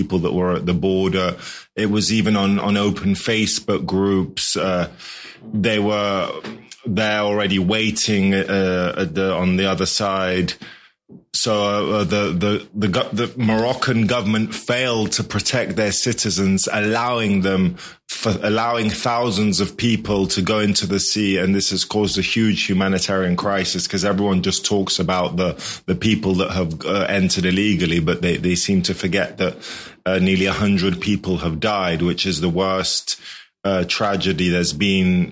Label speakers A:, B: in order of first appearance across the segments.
A: people that were at the border. It was even on open Facebook groups. They were there already waiting on the other side. So the Moroccan government failed to protect their citizens, allowing thousands of people to go into the sea, and this has caused a huge humanitarian crisis because everyone just talks about the people that have entered illegally, but they seem to forget that nearly 100 people have died, which is the worst tragedy there's been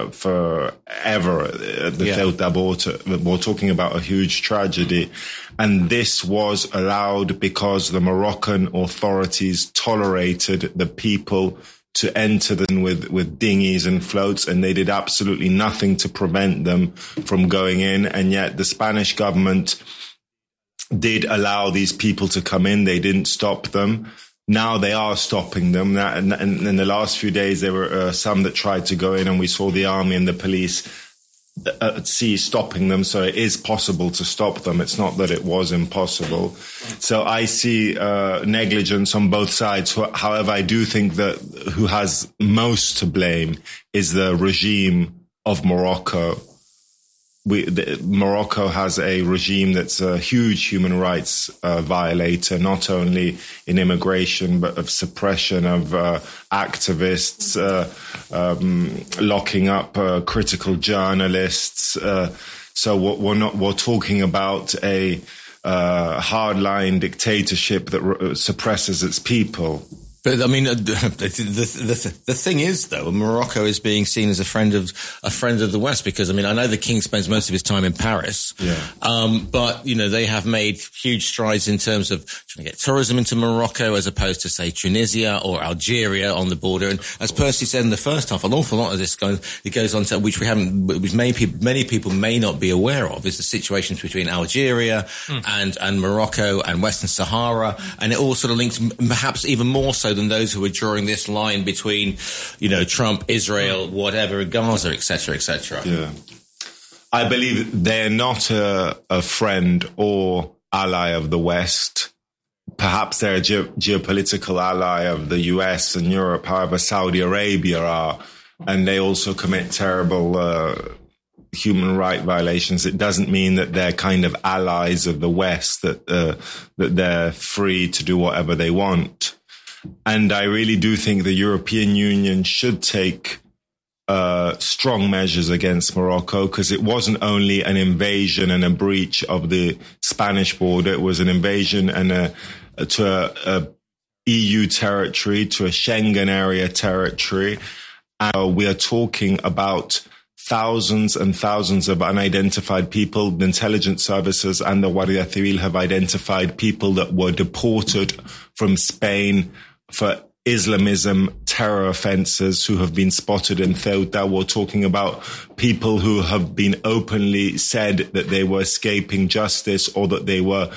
A: forever at the Ceuta border. We're talking about a huge tragedy. And this was allowed because the Moroccan authorities tolerated the people to enter them with dinghies and floats, and they did absolutely nothing to prevent them from going in. And yet the Spanish government did allow these people to come in. They didn't stop them. Now they are stopping them. And in the last few days, there were some that tried to go in, and we saw the army and the police at sea stopping them. So it is possible to stop them. It's not that it was impossible. So I see negligence on both sides. However, I do think that who has most to blame is the regime of Morocco. Morocco has a regime that's a huge human rights violator, not only in immigration, but of suppression of activists, locking up critical journalists. So we're talking about a hardline dictatorship that suppresses its people.
B: But I mean, the thing is, though, Morocco is being seen as a friend of the West, because I mean, I know the king spends most of his time in Paris, but you know, they have made huge strides in terms of trying to get tourism into Morocco, as opposed to say Tunisia or Algeria on the border. And as Percy said in the first half, an awful lot of this goes on to which many people may not be aware of, is the situations between Algeria and Morocco and Western Sahara, and it all sort of links, perhaps even more so than those who are drawing this line between, you know, Trump, Israel, whatever, Gaza, etc., etc.
A: Yeah, I believe they're not a friend or ally of the West. Perhaps they're a geopolitical ally of the US and Europe. However, Saudi Arabia are, and they also commit terrible human rights violations. It doesn't mean that they're kind of allies of the West, that they're free to do whatever they want. And I really do think the European Union should take strong measures against Morocco, because it wasn't only an invasion and a breach of the Spanish border. It was an invasion and to a EU territory, to a Schengen area territory. We are talking about thousands and thousands of unidentified people. The intelligence services and the Guardia Civil have identified people that were deported from Spain for Islamism terror offences who have been spotted in Ceuta. We're talking about people who have been openly said that they were escaping justice, or that they were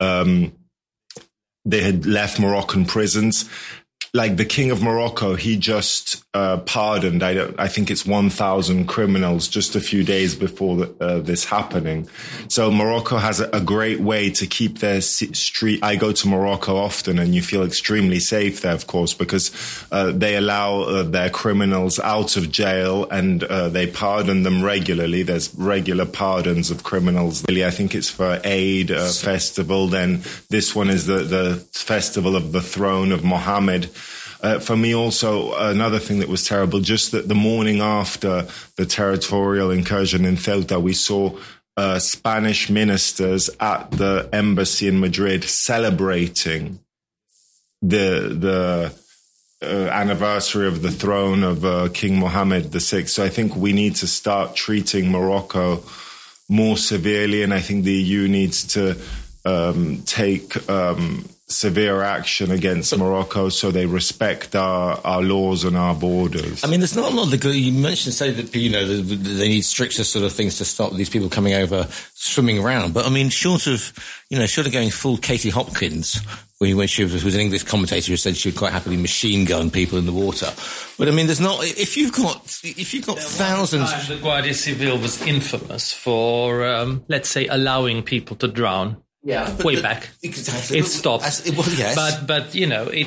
A: they had left Moroccan prisons. Like the King of Morocco, he just pardoned, I think it's 1,000 criminals just a few days before this happening. So Morocco has a great way to keep their street. I go to Morocco often, and you feel extremely safe there, of course, because they allow their criminals out of jail, and they pardon them regularly. There's regular pardons of criminals. Really, I think it's for Eid festival. Then this one is the festival of the throne of Mohammed. For me also, another thing that was terrible, just that the morning after the territorial incursion in Ceuta, we saw Spanish ministers at the embassy in Madrid celebrating the anniversary of the throne of King Mohammed VI. So I think we need to start treating Morocco more severely, and I think the EU needs to take severe action against Morocco so they respect our laws and our borders.
B: I mean, there's not a lot of you mentioned, say that, you know, they need stricter sort of things to stop these people coming over swimming around. But I mean, short of going full Katie Hopkins, when she was an English commentator who said she would quite happily machine gun people in the water. But I mean, there's not, if you've got thousands.
C: The Guardia Civil was infamous for, let's say, allowing people to drown. Yeah, way back.
B: Exactly.
C: It stopped.
B: Yes.
C: But you know,